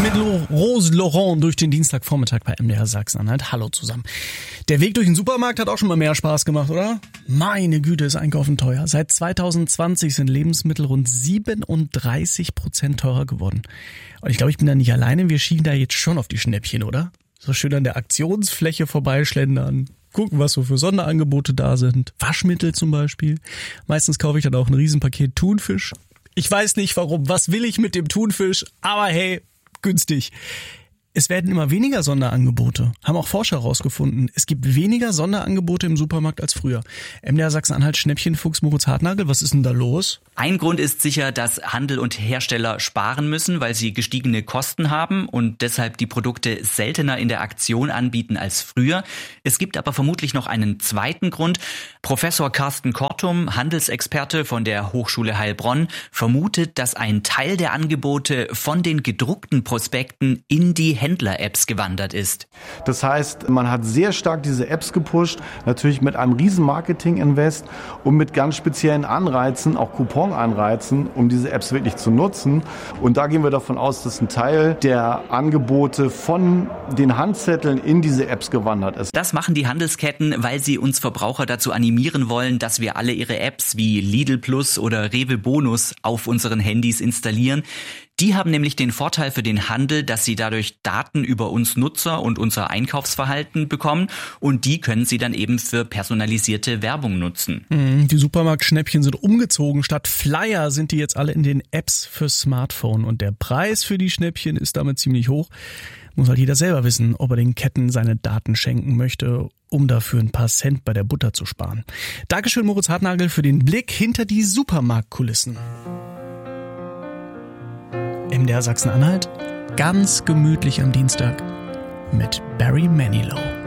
Mit Rose Laurent durch den Dienstagvormittag bei MDR Sachsen-Anhalt. Hallo zusammen. Der Weg durch den Supermarkt hat auch schon mal mehr Spaß gemacht, oder? Meine Güte, ist Einkaufen teuer. Seit 2020 sind Lebensmittel rund 37% teurer geworden. Und ich glaube, ich bin da nicht alleine. Wir schielen da jetzt schon auf die Schnäppchen, oder? So schön an der Aktionsfläche vorbeischlendern. Gucken, was so für Sonderangebote da sind. Waschmittel zum Beispiel. Meistens kaufe ich dann auch ein Riesenpaket Thunfisch. Ich weiß nicht warum. Was will ich mit dem Thunfisch? Aber hey, günstig. Es werden immer weniger Sonderangebote, haben auch Forscher herausgefunden. Es gibt weniger Sonderangebote im Supermarkt als früher. MDR Sachsen-Anhalt Schnäppchenfuchs Moritz Hartnagel, was ist denn da los? Ein Grund ist sicher, dass Handel und Hersteller sparen müssen, weil sie gestiegene Kosten haben und deshalb die Produkte seltener in der Aktion anbieten als früher. Es gibt aber vermutlich noch einen zweiten Grund. Professor Carsten Kortum, Handelsexperte von der Hochschule Heilbronn, vermutet, dass ein Teil der Angebote von den gedruckten Prospekten in die Händler-Apps gewandert ist. Das heißt, man hat sehr stark diese Apps gepusht, natürlich mit einem riesen Marketing-Invest und mit ganz speziellen Anreizen, auch Coupon-Anreizen, um diese Apps wirklich zu nutzen. Und da gehen wir davon aus, dass ein Teil der Angebote von den Handzetteln in diese Apps gewandert ist. Das machen die Handelsketten, weil sie uns Verbraucher dazu animieren wollen, dass wir alle ihre Apps wie Lidl Plus oder Rewe Bonus auf unseren Handys installieren. Die haben nämlich den Vorteil für den Handel, dass sie dadurch Daten über uns Nutzer und unser Einkaufsverhalten bekommen und die können sie dann eben für personalisierte Werbung nutzen. Die Supermarktschnäppchen sind umgezogen. Statt Flyer sind die jetzt alle in den Apps für Smartphone und der Preis für die Schnäppchen ist damit ziemlich hoch. Muss halt jeder selber wissen, ob er den Ketten seine Daten schenken möchte, um dafür ein paar Cent bei der Butter zu sparen. Dankeschön Moritz Hartnagel für den Blick hinter die Supermarktkulissen. MDR Sachsen-Anhalt, ganz gemütlich am Dienstag mit Barry Manilow.